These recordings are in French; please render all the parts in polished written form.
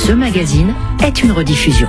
ce magazine est une rediffusion.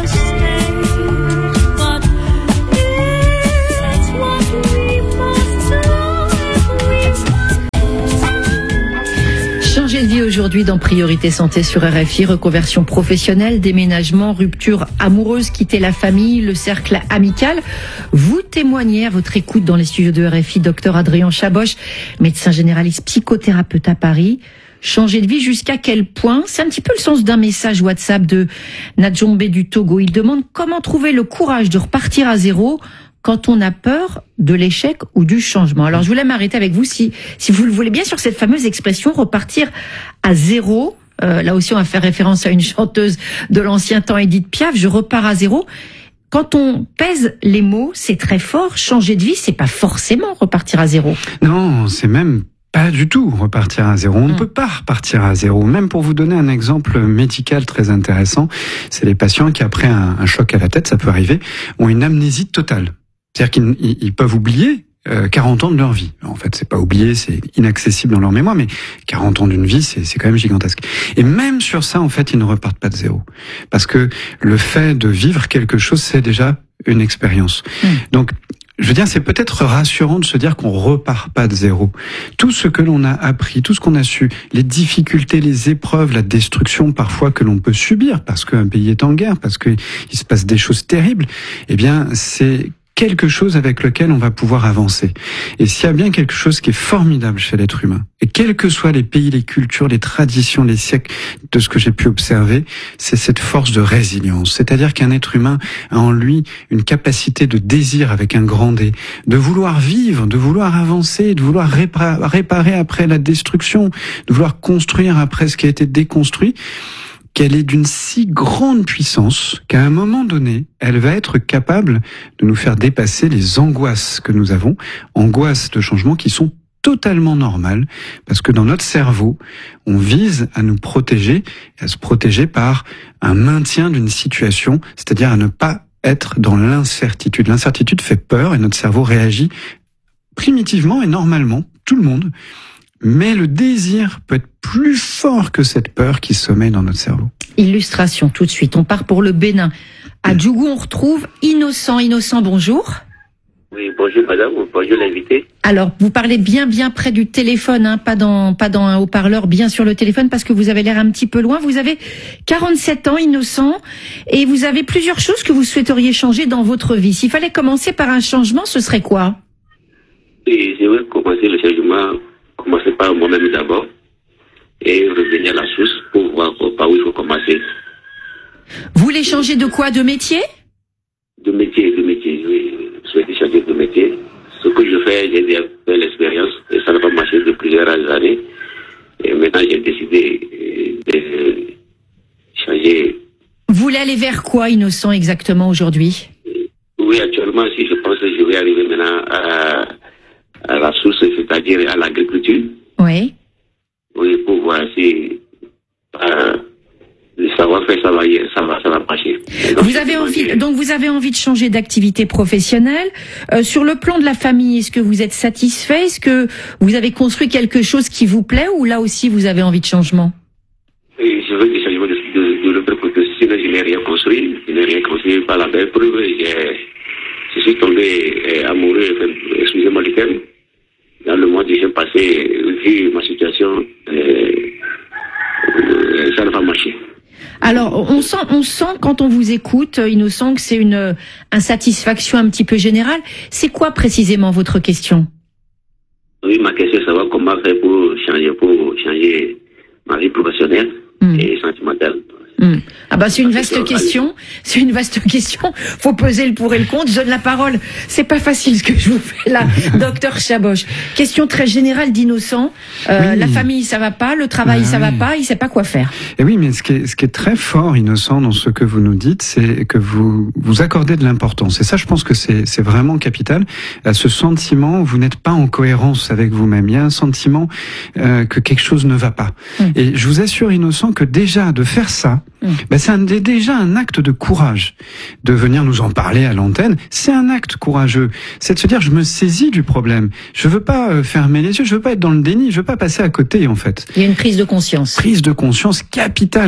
Changer de vie aujourd'hui dans Priorité Santé sur RFI, reconversion professionnelle, déménagement, rupture amoureuse, quitter la famille, le cercle amical. Vous témoignez à votre écoute dans les studios de RFI, Dr Adrien Chaboch, médecin généraliste psychothérapeute à Paris. Changer de vie jusqu'à quel point? C'est un petit peu le sens d'un message WhatsApp de Nadjombe du Togo. Il demande comment trouver le courage de repartir à zéro quand on a peur de l'échec ou du changement. Alors je voulais m'arrêter avec vous, si vous le voulez bien, sur cette fameuse expression repartir à zéro. Là aussi on va faire référence à une chanteuse de l'ancien temps, Edith Piaf, je repars à zéro. Quand on pèse les mots, c'est très fort. Changer de vie, c'est pas forcément repartir à zéro. Non, c'est même pas du tout repartir à zéro. On ne peut pas repartir à zéro. Même pour vous donner un exemple médical très intéressant, c'est les patients qui, après un choc à la tête, ça peut arriver, ont une amnésie totale. C'est-à-dire qu'ils peuvent oublier 40 ans de leur vie. En fait, c'est pas oublier, c'est inaccessible dans leur mémoire, mais 40 ans d'une vie, c'est quand même gigantesque. Et même sur ça, en fait, ils ne repartent pas de zéro. Parce que le fait de vivre quelque chose, c'est déjà une expérience. Donc, je veux dire, c'est peut-être rassurant de se dire qu'on repart pas de zéro. Tout ce que l'on a appris, tout ce qu'on a su, les difficultés, les épreuves, la destruction parfois que l'on peut subir parce qu'un pays est en guerre, parce qu'il se passe des choses terribles, eh bien, c'est quelque chose avec lequel on va pouvoir avancer. Et s'il y a bien quelque chose qui est formidable chez l'être humain, et quels que soient les pays, les cultures, les traditions, les siècles, de ce que j'ai pu observer, c'est cette force de résilience. C'est-à-dire qu'un être humain a en lui une capacité de désir avec un grand D, de vouloir vivre, de vouloir avancer, de vouloir réparer après la destruction, de vouloir construire après ce qui a été déconstruit, qu'elle est d'une si grande puissance qu'à un moment donné, elle va être capable de nous faire dépasser les angoisses que nous avons, angoisses de changement qui sont totalement normales, parce que dans notre cerveau, on vise à nous protéger, à se protéger par un maintien d'une situation, c'est-à-dire à ne pas être dans l'incertitude. L'incertitude fait peur et notre cerveau réagit primitivement et normalement, tout le monde. Mais le désir peut être plus fort que cette peur qui sommeille dans notre cerveau. Illustration tout de suite. On part pour le Bénin. À Djougou, on retrouve Innocent. Innocent, bonjour. Oui, bonjour madame, bonjour l'invité. Alors, vous parlez bien près du téléphone, hein, pas dans un haut-parleur, bien sur le téléphone, parce que vous avez l'air un petit peu loin. Vous avez 47 ans, Innocent, et vous avez plusieurs choses que vous souhaiteriez changer dans votre vie. S'il fallait commencer par un changement, ce serait quoi? Et je vais commencer le changement. Commencer par moi-même d'abord et revenir à la source pour voir par où il faut commencer. Vous voulez changer de quoi? De métier? De métier, oui. Je souhaite changer de métier. Ce que je fais, j'ai de l'expérience et ça n'a pas marché depuis plusieurs années. Et maintenant, j'ai décidé de changer. Vous voulez aller vers quoi, Innocent, exactement aujourd'hui? Oui, actuellement, si je pense que je vais arriver maintenant à la source, c'est-à-dire à l'agriculture. Oui. Oui, pour voir si le savoir-faire, ça va marcher. Vous avez envie de changer d'activité professionnelle. Sur le plan de la famille, est-ce que vous êtes satisfait? Est-ce que vous avez construit quelque chose qui vous plaît ou là aussi vous avez envie de changement? Oui, je veux des changements de l'autre côté. Sinon, je n'ai rien construit. Je n'ai rien construit par la belle preuve. Je suis tombé amoureux, excusez-moi le terme. Dans le mois de juin passé, vu ma situation, ça n'a pas marché. Alors, on sent quand on vous écoute, Innocent, que c'est une insatisfaction un petit peu générale. C'est quoi précisément votre question? Oui, ma question est savoir comment faire pour changer ma vie professionnelle et sentimentale. Ah bah c'est une vaste question. C'est une vaste question. Faut peser le pour et le contre. Je donne la parole. C'est pas facile ce que je vous fais là, docteur Chaboch. Question très générale d'Innocent. Oui. La famille ça va pas, le travail ça va pas, il sait pas quoi faire. Et oui, mais ce qui est très fort, Innocent, dans ce que vous nous dites, c'est que vous accordez de l'importance. Et ça, je pense que c'est vraiment capital. À ce sentiment, vous n'êtes pas en cohérence avec vous-même. Il y a un sentiment que quelque chose ne va pas. Et je vous assure, Innocent, que déjà de faire ça, c'est déjà un acte de courage. De venir nous en parler à l'antenne, c'est un acte courageux. C'est de se dire, je me saisis du problème. Je veux pas fermer les yeux, je veux pas être dans le déni, je veux pas passer à côté, en fait. Il y a une prise de conscience. Prise de conscience capitale.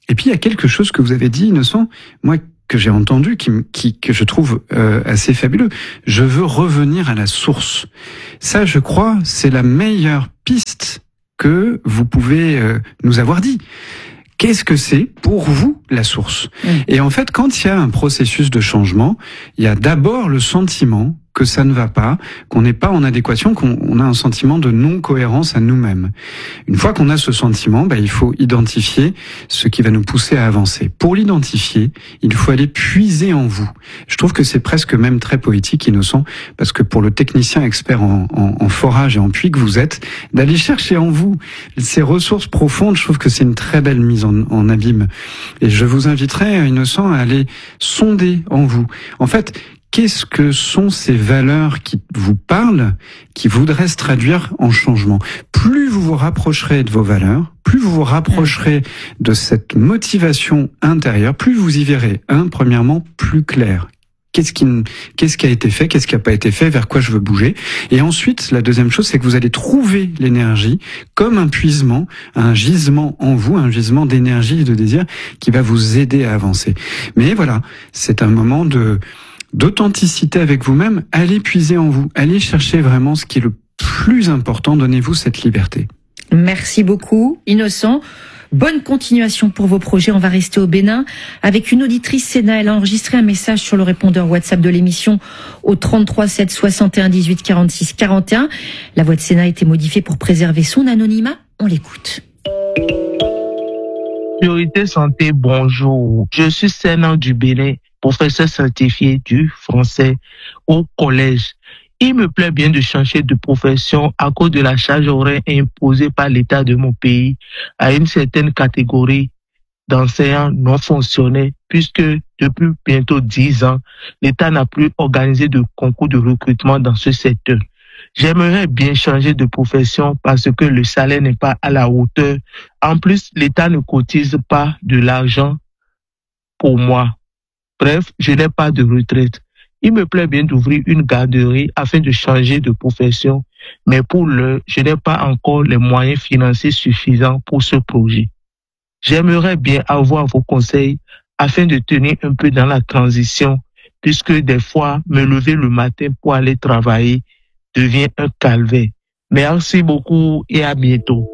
Et puis il y a quelque chose que vous avez dit, Innocent, moi que j'ai entendu, que je trouve assez fabuleux. Je veux revenir à la source. Ça, je crois, c'est la meilleure piste que vous pouvez nous avoir dit. Qu'est-ce que c'est pour vous la source ? Et en fait, quand il y a un processus de changement, il y a d'abord le sentiment que ça ne va pas, qu'on n'est pas en adéquation, qu'on a un sentiment de non-cohérence à nous-mêmes. Une fois qu'on a ce sentiment, il faut identifier ce qui va nous pousser à avancer. Pour l'identifier, il faut aller puiser en vous. Je trouve que c'est presque même très poétique, Innocent, parce que pour le technicien expert en forage et en puits que vous êtes, d'aller chercher en vous ces ressources profondes, je trouve que c'est une très belle mise en abîme. Et je vous inviterai, Innocent, à aller sonder en vous. En fait, qu'est-ce que sont ces valeurs qui vous parlent, qui voudraient se traduire en changement ? Plus vous vous rapprocherez de vos valeurs, plus vous vous rapprocherez de cette motivation intérieure, plus vous y verrez, premièrement, plus clair. Qu'est-ce qui a été fait, qu'est-ce qui n'a pas été fait, vers quoi je veux bouger. Et ensuite, la deuxième chose, c'est que vous allez trouver l'énergie comme un puisement, un gisement en vous, un gisement d'énergie et de désir qui va vous aider à avancer. Mais voilà, c'est un moment d'authenticité avec vous-même. Allez puiser en vous, allez chercher vraiment ce qui est le plus important, donnez-vous cette liberté. Merci beaucoup, Innocent. Bonne continuation pour vos projets. On va rester au Bénin avec une auditrice Sénat. Elle a enregistré un message sur le répondeur WhatsApp de l'émission au 33 7 61 18 46 41. La voix de Sénat a été modifiée pour préserver son anonymat. On l'écoute. Priorité santé, bonjour. Je suis Sénat du Bénin, professeur certifié du français au collège. Il me plaît bien de changer de profession à cause de la charge horaire imposée par l'État de mon pays à une certaine catégorie d'enseignants non fonctionnaires, puisque depuis bientôt 10 ans, l'État n'a plus organisé de concours de recrutement dans ce secteur. J'aimerais bien changer de profession parce que le salaire n'est pas à la hauteur. En plus, l'État ne cotise pas de l'argent pour moi. Bref, je n'ai pas de retraite. Il me plaît bien d'ouvrir une garderie afin de changer de profession, mais pour l'heure, je n'ai pas encore les moyens financiers suffisants pour ce projet. J'aimerais bien avoir vos conseils afin de tenir un peu dans la transition, puisque des fois, me lever le matin pour aller travailler devient un calvaire. Merci beaucoup et à bientôt.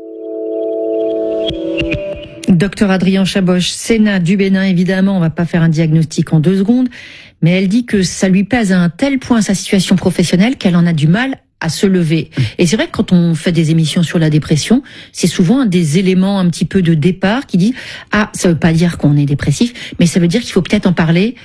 Docteur Adrien Chaboche, Sénat du Bénin, évidemment, on va pas faire un diagnostic en 2 secondes, mais elle dit que ça lui pèse à un tel point sa situation professionnelle qu'elle en a du mal à se lever. Et c'est vrai que quand on fait des émissions sur la dépression, c'est souvent un des éléments un petit peu de départ qui dit « Ah, ça veut pas dire qu'on est dépressif, mais ça veut dire qu'il faut peut-être en parler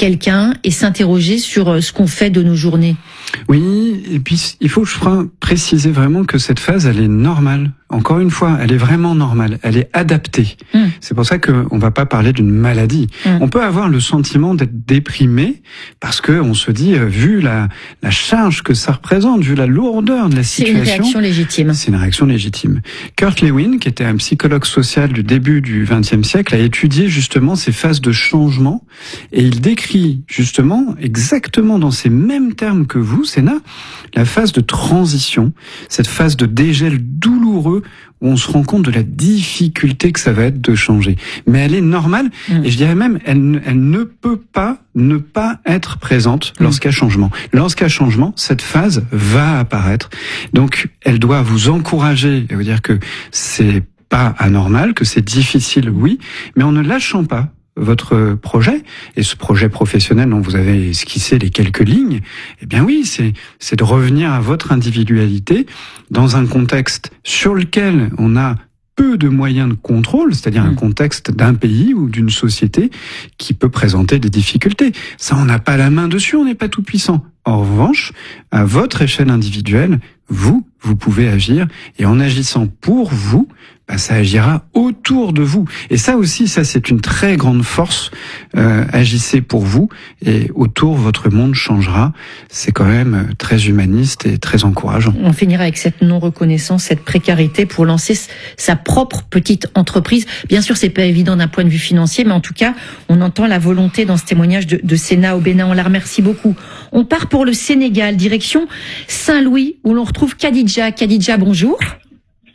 à quelqu'un et s'interroger sur ce qu'on fait de nos journées. » Oui, et puis il faut, je crois, préciser vraiment que cette phase, elle est normale. Encore une fois, elle est vraiment normale, elle est adaptée. C'est pour ça qu'on va pas parler d'une maladie. On peut avoir le sentiment d'être déprimé parce que on se dit, vu la charge que ça représente, vu la lourdeur de la situation. C'est une réaction légitime. C'est une réaction légitime. Kurt Lewin, qui était un psychologue social du début du XXe siècle, a étudié justement ces phases de changement et il décrit justement, exactement dans ces mêmes termes que vous, Sénat, la phase de transition, cette phase de dégel douloureux où on se rend compte de la difficulté que ça va être de changer. Mais elle est normale, et je dirais même, elle ne peut pas ne pas être présente lorsqu'il y a changement. Lorsqu'il y a changement, cette phase va apparaître. Donc, elle doit vous encourager et vous dire que c'est pas anormal, que c'est difficile, oui, mais en ne lâchant pas votre projet, et ce projet professionnel dont vous avez esquissé les quelques lignes, eh bien oui, c'est de revenir à votre individualité dans un contexte sur lequel on a peu de moyens de contrôle, c'est-à-dire un contexte d'un pays ou d'une société qui peut présenter des difficultés. Ça, on n'a pas la main dessus, on n'est pas tout puissant. En revanche, à votre échelle individuelle, vous pouvez agir, et en agissant pour vous, ça agira autour de vous. Et ça aussi, c'est une très grande force. Agissez pour vous, et autour, votre monde changera. C'est quand même très humaniste et très encourageant. On finira avec cette non-reconnaissance, cette précarité pour lancer sa propre petite entreprise. Bien sûr, c'est pas évident d'un point de vue financier, mais en tout cas, on entend la volonté dans ce témoignage de Sénat au Bénin. On la remercie beaucoup. On part pour le Sénégal, direction Saint-Louis, où l'on retrouve Khadija. Khadija, bonjour.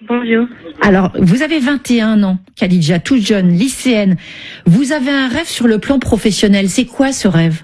Bonjour. Alors, vous avez 21 ans, Khadija, toute jeune, lycéenne. Vous avez un rêve sur le plan professionnel. C'est quoi ce rêve?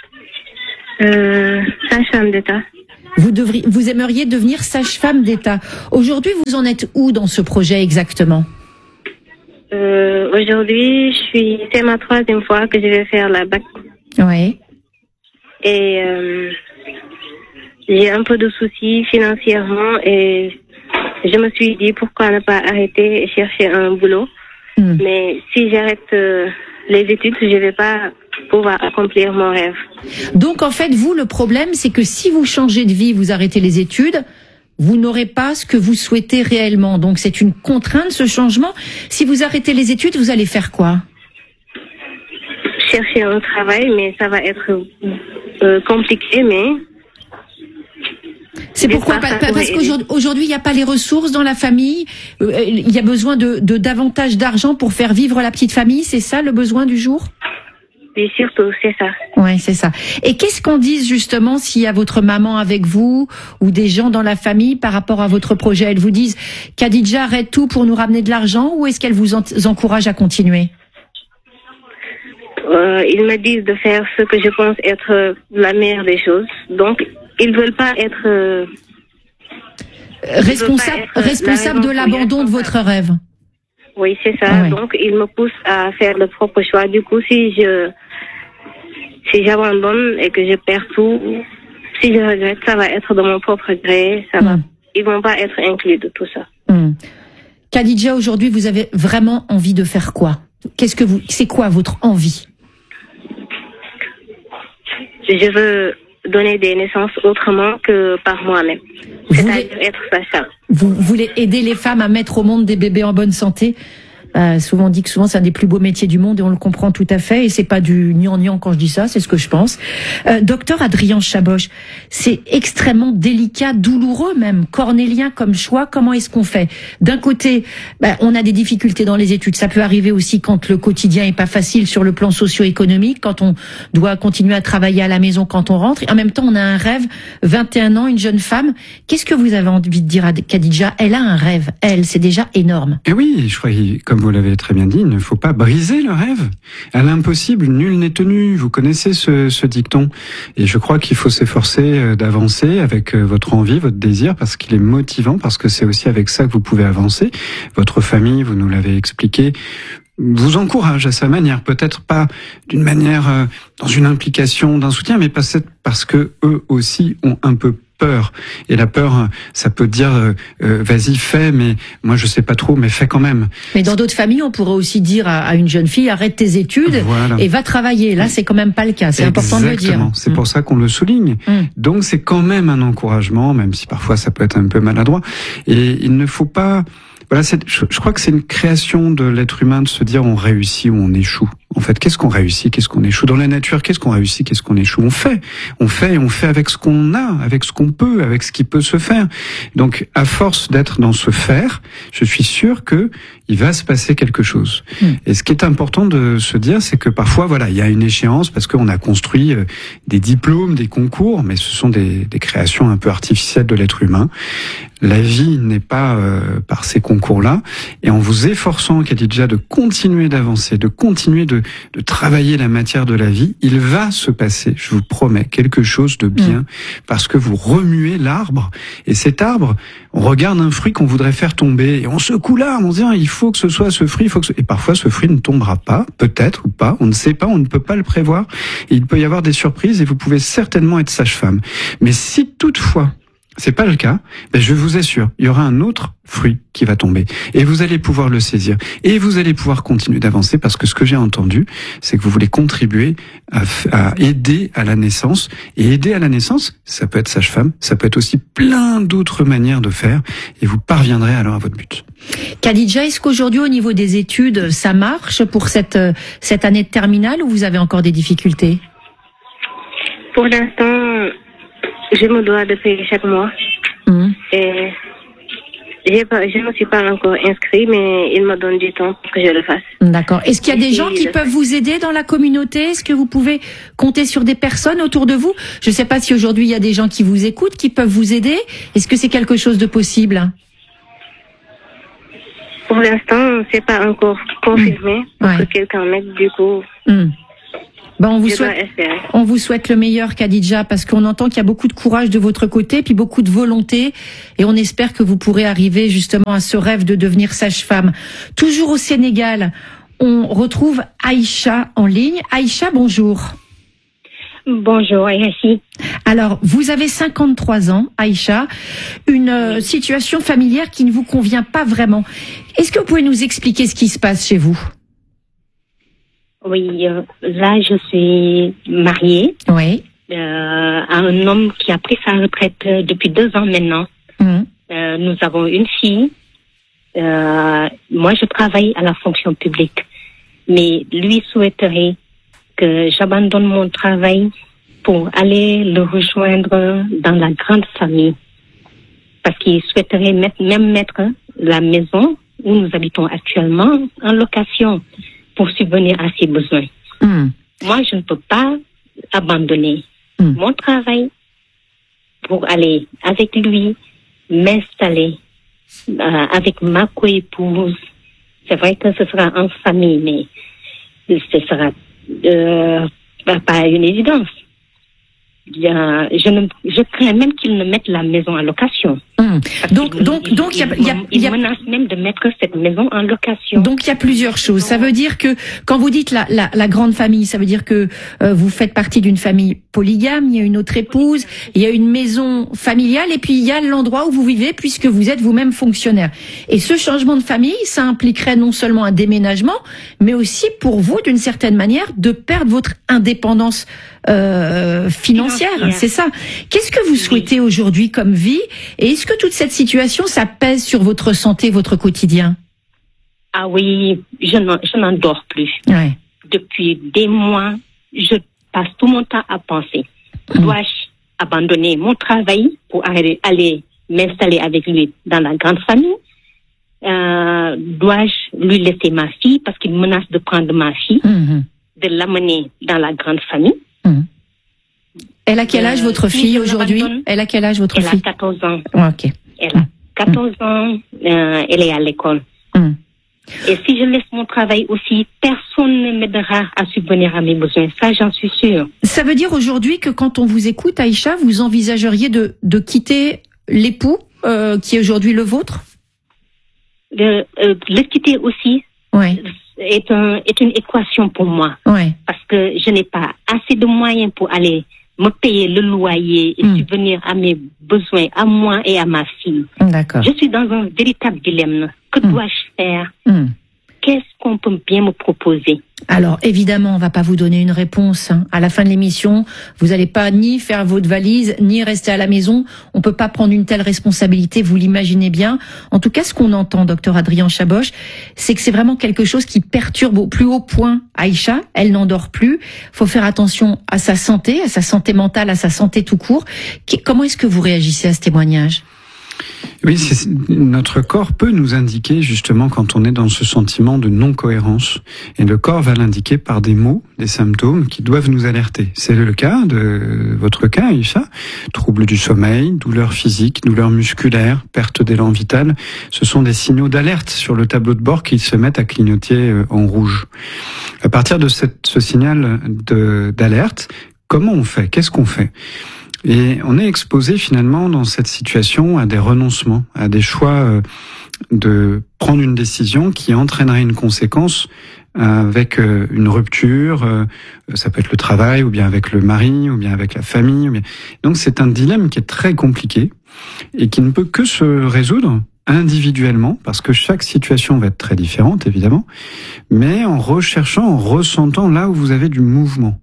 Sage-femme d'État. Vous aimeriez devenir sage-femme d'État. Aujourd'hui, vous en êtes où dans ce projet exactement? Aujourd'hui, c'est ma 3e fois que je vais faire la bac. Oui. Et j'ai un peu de soucis financièrement et je me suis dit pourquoi ne pas arrêter et chercher un boulot. Mais si j'arrête les études, je ne vais pas pouvoir accomplir mon rêve. Donc en fait, vous, le problème, c'est que si vous changez de vie, vous arrêtez les études, vous n'aurez pas ce que vous souhaitez réellement. Donc c'est une contrainte, ce changement. Si vous arrêtez les études, vous allez faire quoi? Chercher un travail, mais ça va être compliqué, mais... C'est pourquoi? Parce qu'aujourd'hui, il n'y a pas les ressources dans la famille. Il y a besoin de davantage d'argent pour faire vivre la petite famille. C'est ça le besoin du jour? Oui, surtout, c'est ça. Oui, c'est ça. Et qu'est-ce qu'on dit justement s'il y a votre maman avec vous ou des gens dans la famille par rapport à votre projet? Elles vous disent, Khadija, arrête tout pour nous ramener de l'argent, ou est-ce qu'elles vous encouragent à continuer? Ils me disent de faire ce que je pense être la meilleure des choses. Donc, ils veulent pas être responsable de l'abandon de votre rêve. Oui, c'est ça. Ah ouais. Donc, ils me poussent à faire le propre choix. Du coup, si j'abandonne et que je perds tout, si je regrette, ça va être de mon propre gré. Ils vont pas être inclus de tout ça. Khadija, aujourd'hui, vous avez vraiment envie de faire quoi? C'est quoi votre envie? Je veux donner des naissances autrement que par moi-même. C'est-à-dire être sage-femme. Vous voulez aider les femmes à mettre au monde des bébés en bonne santé? Souvent on dit que c'est un des plus beaux métiers du monde et on le comprend tout à fait, et c'est pas du gnangnan quand je dis ça, c'est ce que je pense. Docteur Adrien Chaboch, c'est extrêmement délicat, douloureux même, cornélien comme choix. Comment est-ce qu'on fait? D'un côté, on a des difficultés dans les études, ça peut arriver aussi quand le quotidien est pas facile sur le plan socio-économique, quand on doit continuer à travailler à la maison quand on rentre, et en même temps on a un rêve, 21 ans, une jeune femme. Qu'est-ce que vous avez envie de dire à Khadija? Elle a un rêve, c'est déjà énorme. Et oui, je crois comme vous l'avez très bien dit, il ne faut pas briser le rêve. À l'impossible, nul n'est tenu. Vous connaissez ce dicton. Et je crois qu'il faut s'efforcer d'avancer avec votre envie, votre désir, parce qu'il est motivant, parce que c'est aussi avec ça que vous pouvez avancer. Votre famille, vous nous l'avez expliqué, vous encourage à sa manière, peut-être pas d'une manière dans une implication, d'un soutien, mais parce que eux aussi ont un peu peur. Et la peur, ça peut dire vas-y, fais, mais moi je sais pas trop, mais fais quand même. Mais dans d'autres familles, on pourrait aussi dire à une jeune fille, arrête tes études et va travailler. Là, c'est quand même pas le cas. C'est important de le dire. C'est pour ça qu'on le souligne. Donc c'est quand même un encouragement, même si parfois ça peut être un peu maladroit. Et il ne faut pas... Voilà, je crois que c'est une création de l'être humain de se dire on réussit ou on échoue. En fait, qu'est-ce qu'on réussit, qu'est-ce qu'on échoue? Dans la nature, qu'est-ce qu'on réussit, qu'est-ce qu'on échoue? On fait et on fait avec ce qu'on a, avec ce qu'on peut, avec ce qui peut se faire. Donc, à force d'être dans ce faire, je suis sûr que il va se passer quelque chose. Et ce qui est important de se dire, c'est que parfois, il y a une échéance parce qu'on a construit des diplômes, des concours, mais ce sont des créations un peu artificielles de l'être humain. La vie n'est pas par ces concours-là. Et en vous efforçant, Khadija, de continuer d'avancer, de continuer de travailler la matière de la vie, il va se passer, je vous promets, quelque chose de bien, parce que vous remuez l'arbre. Et cet arbre, on regarde un fruit qu'on voudrait faire tomber, et on secoue l'arbre, on se dit, il faut que ce soit ce fruit, et parfois ce fruit ne tombera pas, peut-être ou pas, on ne sait pas, on ne peut pas le prévoir. Et il peut y avoir des surprises, et vous pouvez certainement être sage-femme. Mais si toutefois, c'est pas le cas, je vous assure, il y aura un autre fruit qui va tomber. Et vous allez pouvoir le saisir. Et vous allez pouvoir continuer d'avancer, parce que ce que j'ai entendu, c'est que vous voulez contribuer à aider à la naissance. Et aider à la naissance, ça peut être sage-femme, ça peut être aussi plein d'autres manières de faire. Et vous parviendrez alors à votre but. Khadija, est-ce qu'aujourd'hui, au niveau des études, ça marche pour cette année de terminale, ou vous avez encore des difficultés? Pour l'instant, je me dois de payer chaque mois. Et je ne me suis pas encore inscrite, mais il me donne du temps pour que je le fasse. D'accord. Est-ce qu'il y a des gens qui peuvent vous aider dans la communauté? Est-ce que vous pouvez compter sur des personnes autour de vous? Je ne sais pas si aujourd'hui il y a des gens qui vous écoutent, qui peuvent vous aider. Est-ce que c'est quelque chose de possible? Pour l'instant, c'est pas encore confirmé pour que quelqu'un mette du coup. Ben, on vous souhaite le meilleur, Khadija, parce qu'on entend qu'il y a beaucoup de courage de votre côté, puis beaucoup de volonté, et on espère que vous pourrez arriver justement à ce rêve de devenir sage-femme. Toujours au Sénégal, on retrouve Aïcha en ligne. Aïcha, bonjour. Bonjour, Aïcha. Alors, vous avez 53 ans, Aïcha, une situation familière qui ne vous convient pas vraiment. Est-ce que vous pouvez nous expliquer ce qui se passe chez vous ? Oui, là, je suis mariée à un homme qui a pris sa retraite depuis 2 ans maintenant. Nous avons une fille. Moi, je travaille à la fonction publique. Mais lui souhaiterait que j'abandonne mon travail pour aller le rejoindre dans la grande famille. Parce qu'il souhaiterait même mettre la maison où nous habitons actuellement en location pour subvenir à ses besoins. Moi, je ne peux pas abandonner mon travail pour aller avec lui, m'installer avec ma co-épouse. C'est vrai que ce sera en famille, mais ce sera pas une évidence. Je crains même qu'ils ne mettent la maison en location. Donc, il menace même de mettre cette maison en location. Donc, il y a plusieurs choses. Ça veut dire que, quand vous dites la grande famille, ça veut dire que vous faites partie d'une famille polygame, il y a une autre épouse, il y a une maison familiale, et puis il y a l'endroit où vous vivez, puisque vous êtes vous-même fonctionnaire. Et ce changement de famille, ça impliquerait non seulement un déménagement, mais aussi pour vous, d'une certaine manière, de perdre votre indépendance financière. C'est ça. Qu'est-ce que vous souhaitez aujourd'hui comme vie? Et est-ce que toute cette situation, ça pèse sur votre santé, votre quotidien? Ah oui, je n'en dors plus. Depuis des mois, je passe tout mon temps à penser. Dois-je abandonner mon travail pour aller m'installer avec lui dans la grande famille? Dois-je lui laisser ma fille parce qu'il menace de prendre ma fille, de l'amener dans la grande famille? Elle a quel âge votre fille aujourd'hui? Elle a quel âge votre fille? Elle a 14 ans. Ok. Elle a 14 ans, elle est à l'école. Et si je laisse mon travail aussi, personne ne m'aidera à subvenir à mes besoins. Ça, j'en suis sûre. Ça veut dire aujourd'hui que quand on vous écoute, Aïcha, vous envisageriez de quitter l'époux qui est aujourd'hui le vôtre? Le quitter aussi est une équation pour moi. Parce que je n'ai pas assez de moyens pour aller me payer le loyer et subvenir à mes besoins, à moi et à ma fille. D'accord. Je suis dans un véritable dilemme. Que dois-je faire? Qu'est-ce qu'on peut bien me proposer? Alors, évidemment, on va pas vous donner une réponse. À la fin de l'émission, vous n'allez pas ni faire votre valise, ni rester à la maison. On peut pas prendre une telle responsabilité, vous l'imaginez bien. En tout cas, ce qu'on entend, docteur Adrien Chaboch, c'est que c'est vraiment quelque chose qui perturbe au plus haut point Aïcha. Elle n'en dort plus. Faut faire attention à sa santé mentale, à sa santé tout court. Comment est-ce que vous réagissez à ce témoignage? Oui, notre corps peut nous indiquer justement quand on est dans ce sentiment de non-cohérence. Et le corps va l'indiquer par des mots, des symptômes qui doivent nous alerter. C'est le cas de votre cas, Aïcha. Troubles du sommeil, douleurs physiques, douleurs musculaires, perte d'élan vital. Ce sont des signaux d'alerte sur le tableau de bord qui se mettent à clignoter en rouge. À partir de ce signal d'alerte, comment on fait? Qu'est-ce qu'on fait? Et on est exposé finalement dans cette situation à des renoncements, à des choix de prendre une décision qui entraînerait une conséquence avec une rupture, ça peut être le travail, ou bien avec le mari, ou bien avec la famille. Donc c'est un dilemme qui est très compliqué et qui ne peut que se résoudre individuellement, parce que chaque situation va être très différente évidemment, mais en recherchant, en ressentant là où vous avez du mouvement.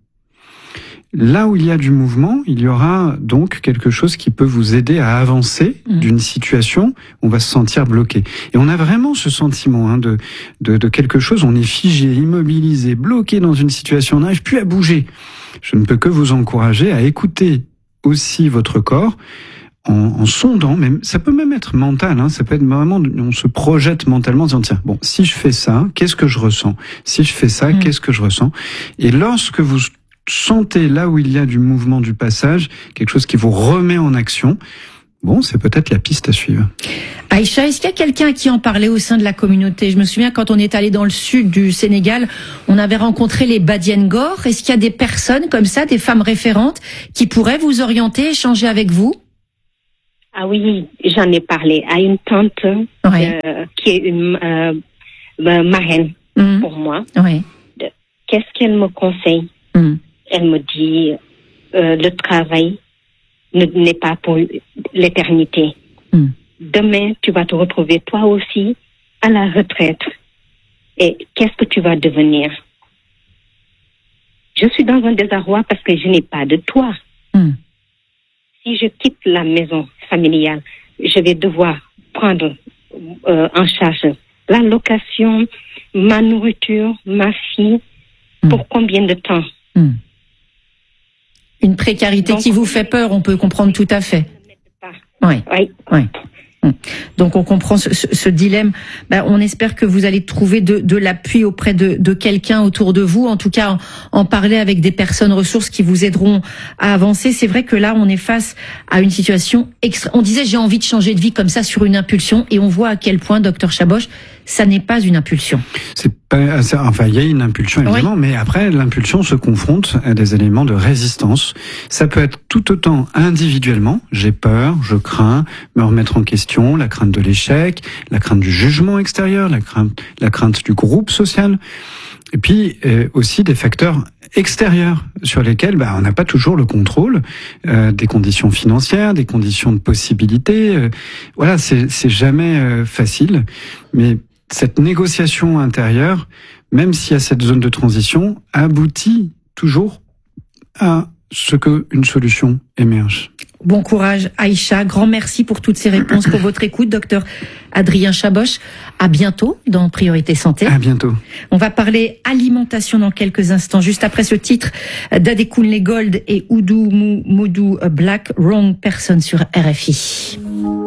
Là où il y a du mouvement, il y aura donc quelque chose qui peut vous aider à avancer d'une situation où on va se sentir bloqué. Et on a vraiment ce sentiment de quelque chose, on est figé, immobilisé, bloqué dans une situation, on n'arrive plus à bouger. Je ne peux que vous encourager à écouter aussi votre corps en sondant, même, ça peut même être mental, ça peut être vraiment, on se projette mentalement en disant, tiens, bon, si je fais ça, qu'est-ce que je ressens? Si je fais ça, qu'est-ce que je ressens? Et lorsque vous sentez là où il y a du mouvement du passage, quelque chose qui vous remet en action, bon, c'est peut-être la piste à suivre. Aïcha, est-ce qu'il y a quelqu'un qui en parlait au sein de la communauté? Je me souviens quand on est allé dans le sud du Sénégal, on avait rencontré les Badiengor. Est-ce qu'il y a des personnes comme ça, des femmes référentes, qui pourraient vous orienter, échanger avec vous? Ah oui, j'en ai parlé à une tante qui est une marraine pour moi. Oui. Qu'est-ce qu'elle me conseille? Elle me dit le travail n'est pas pour l'éternité. Demain, tu vas te retrouver toi aussi à la retraite. Et qu'est-ce que tu vas devenir? Je suis dans un désarroi parce que je n'ai pas de toit. Si je quitte la maison familiale, je vais devoir prendre en charge la location, ma nourriture, ma fille. Pour combien de temps? Une précarité qui vous fait peur, on peut comprendre tout à fait. Oui. Donc on comprend ce dilemme. On espère que vous allez trouver de l'appui auprès de quelqu'un autour de vous. En tout cas, en parler avec des personnes ressources qui vous aideront à avancer. C'est vrai que là, on est face à une situation on disait j'ai envie de changer de vie comme ça sur une impulsion, et on voit à quel point, docteur Chaboch, ça n'est pas une impulsion. Il y a une impulsion évidemment, mais après l'impulsion se confronte à des éléments de résistance. Ça peut être tout autant individuellement, j'ai peur, je crains, me remettre en question, la crainte de l'échec, la crainte du jugement extérieur, la crainte du groupe social, et puis aussi des facteurs extérieurs sur lesquels on n'a pas toujours le contrôle, des conditions financières, des conditions de possibilité. Voilà, c'est jamais facile, mais cette négociation intérieure, même s'il y a cette zone de transition, aboutit toujours à ce qu'une solution émerge. Bon courage, Aïcha. Grand merci pour toutes ces réponses, pour votre écoute, docteur Adrien Chaboch. À bientôt dans Priorité Santé. À bientôt. On va parler alimentation dans quelques instants, juste après ce titre d'Adekunle Gold et Oudou Modou Black, Wrong Person sur RFI.